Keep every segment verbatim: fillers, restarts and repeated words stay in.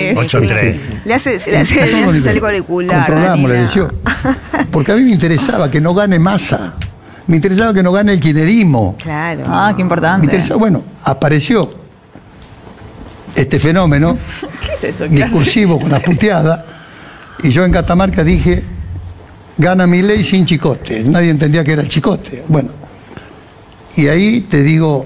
tres. ocho tres. Le hace, le hace, le hace un chaleco auricular. Controlamos, le decía. Porque a mí me interesaba que no gane Massa. Me interesaba que no gane el kirchnerismo. Claro. Ah, qué importante. Me interesaba, bueno, apareció este fenómeno ¿Qué es eso? ¿Qué discursivo con la puteada, y yo en Catamarca dije, gana Milei sin chicote. Nadie entendía que era el chicote. Bueno, y ahí te digo,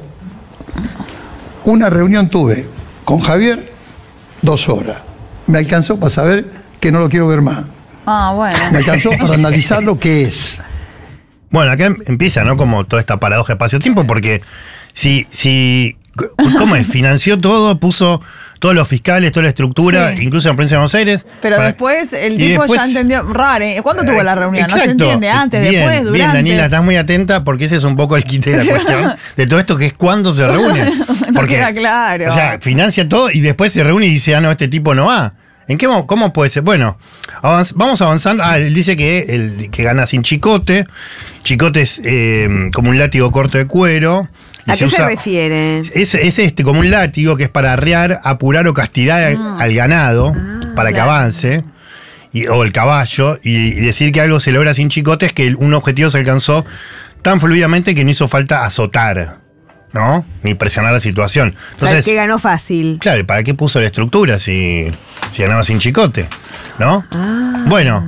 una reunión tuve con Javier, dos horas. Me alcanzó para saber que no lo quiero ver más. Ah, bueno. Me alcanzó para analizar lo que es. Bueno, acá empieza, ¿no? Como toda esta paradoja espacio-tiempo, porque si, si, ¿cómo es? Financió todo, puso todos los fiscales, toda la estructura, Sí. incluso en la provincia de Buenos Aires. Pero para- después el y tipo después- ya entendió. Raro, ¿eh? ¿Cuándo tuvo la reunión? No se Exacto. entiende. Antes, Bien, después, durante. Bien, Daniela, estás muy atenta porque ese es un poco el quite de la cuestión de todo esto, que es cuándo se reúne. No queda claro. O sea, financia todo y después se reúne y dice, ah, no, este tipo no va. ¿En qué mo- cómo puede ser? Bueno, avanz- vamos avanzando. Ah, él dice que, el, que gana sin chicote. Chicote es eh, como un látigo corto de cuero. y ¿A qué se usa- refiere? Es, es este, como un látigo que es para arrear, apurar o castigar al, al ganado para que claro. avance. Y- o el caballo. Y, y decir que algo se logra sin chicote es que un objetivo se alcanzó tan fluidamente que no hizo falta azotar, ¿no? Ni presionar la situación. O sea, Entonces, que ganó fácil. claro, ¿y ¿para qué puso la estructura si, si ganaba sin chicote? ¿No? Ah. Bueno,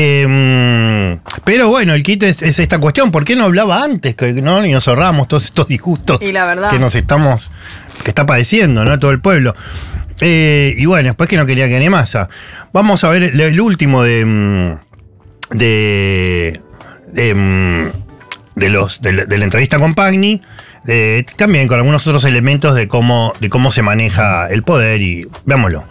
eh, pero bueno, el quite es, es esta cuestión. ¿Por qué no hablaba antes? Que, ¿no? Y nos ahorramos todos estos disgustos Y la verdad. que nos estamos, que está padeciendo, ¿no? Todo el pueblo. Eh, y bueno, después que no quería que gane Massa. Vamos a ver el, el último de. mm, de. de, mm, de los, de, la- de la entrevista con Pagni. De, también con algunos otros elementos de cómo, de cómo se maneja el poder y veámoslo.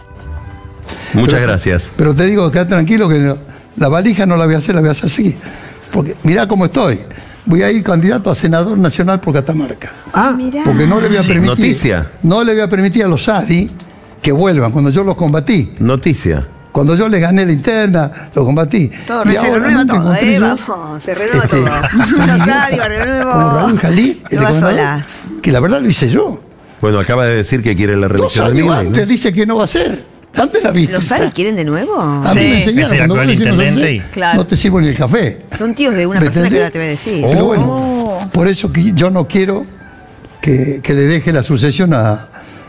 Muchas Pero- gracias. Pero te digo, quédate tranquilo que no- la valija no la voy a hacer, la voy a hacer así. Porque mirá cómo estoy. Voy a ir candidato a senador nacional por Catamarca. Ah, Porque no le voy a Sí, permitir. noticia. No le voy a permitir a los ARI que vuelvan cuando yo los combatí. noticia. Cuando yo les gané la interna, los combatí. Todo, Y se ahora renueva no te todo, encontré ¿eh? yo, Vamos, se renueva este, todo. Los adiós, renuevo. como Raúl Jalí, el Nuevas gobernador, olas. que la verdad lo hice yo. Bueno, acaba de decir que quiere la Dos reelección de años Milei, antes ¿no? dice que no va a ser. ¿Dónde la viste? ¿Los ARI quieren de nuevo? A mí Sí. me Es enseñaron, el cuando actual vos decís no sé intendente qué, y- Claro. no te sirvo ni el café. Son tíos de una ¿Me persona que entendés? ahora te voy a decir. Pero Oh. bueno, por eso que yo no quiero que, que le deje la sucesión a,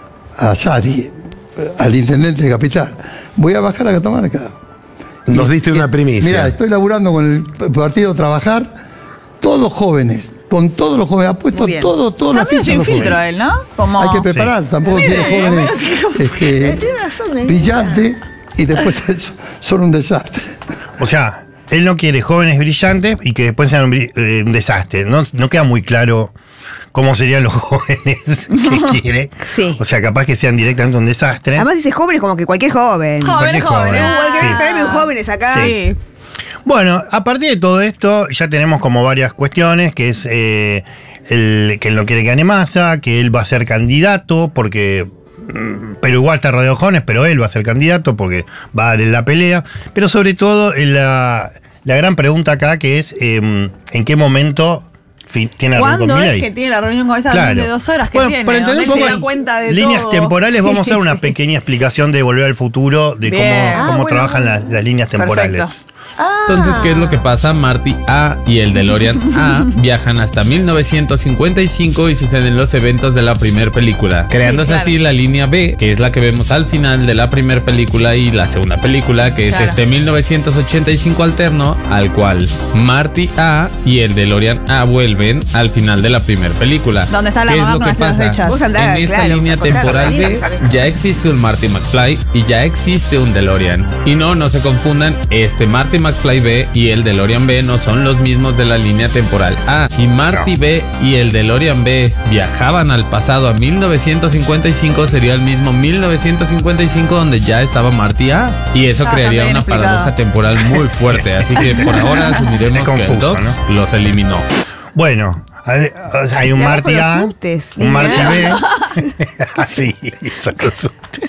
a Sari, eh, al intendente de Capital. Voy a bajar a Catamarca. Nos Y- diste una y- primicia. Mira, estoy laburando con el p- partido Trabajar, todos jóvenes, con todos los jóvenes, ha puesto Muy bien. todo, todas las También fichas sin a los filtro jóvenes. él, ¿no? Como. Hay que preparar, tampoco Mire, quiero jóvenes mire, este, Tiene razón, ¿eh? brillantes y después son un desastre. O sea, él no quiere jóvenes brillantes y que después sean un, bri- eh, un desastre. No, no queda muy claro cómo serían los jóvenes que quiere. Sí. O sea, capaz que sean directamente un desastre. Además dice jóvenes como que cualquier joven. Jóvenes, Cualquier joven. jóvenes. Uh, Sí. sí. Tráeme un jóvenes acá. Sí. Bueno, a partir de todo esto, ya tenemos como varias cuestiones, que es eh, el, que él no quiere que gane Massa, que él va a ser candidato, porque. mm, Pero igual está rodeado de jóvenes, pero él va a ser candidato porque va a dar en la pelea. Pero sobre todo, eh, la, la gran pregunta acá, que es: eh, ¿en qué momento fin- tiene reunión con ¿Cuándo es Milei? que tiene la reunión con esa Claro. reunión de dos horas que Bueno, tiene? para entender donde un se poco da cuenta de líneas todo. temporales, vamos a hacer una pequeña explicación de Volver al Futuro, de Bien. cómo, Ah, cómo bueno. trabajan las, las líneas temporales. Perfecto. Entonces, ¿qué es lo que pasa? Marty A y el DeLorean A viajan hasta mil novecientos cincuenta y cinco y suceden los eventos de la primera película, creándose claro. así la línea B, que es la que vemos al final de la primera película y la segunda película, que Claro. es este mil novecientos ochenta y cinco alterno, al cual Marty A y el DeLorean A vuelven al final de la primera película. ¿Dónde está la ¿Qué es mamá lo con que las telas pasa? hechas? Vos andá, En esta claro, línea por claro, temporal la B sabés. ya existe un Marty McFly y ya existe un DeLorean. Y no, no se confundan, este Marty McFly B y el DeLorean B no son los mismos de la línea temporal A. Y Marty No. B y el DeLorean B viajaban al pasado a mil novecientos cincuenta y cinco, sería el mismo mil novecientos cincuenta y cinco donde ya estaba Marty A. Y eso Ah, crearía también una explicado. paradoja temporal muy fuerte. Así que por ahora asumiremos Es que el confuso, Doc ¿no? los eliminó. Bueno, hay, o sea, hay un Y abajo Marty los A, subtes, un Marty ¿eh? B. Así, son los subtes.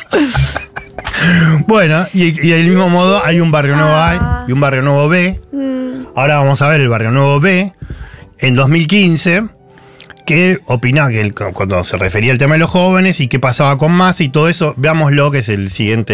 Bueno, y, y del mismo modo hay un Barrio Nuevo A y un Barrio Nuevo B. Ahora vamos a ver el Barrio Nuevo B en dos mil quince. ¿Qué opinaba que el- cuando se refería al tema de los jóvenes y qué pasaba con Massa y todo eso? Veámoslo, que es el siguiente.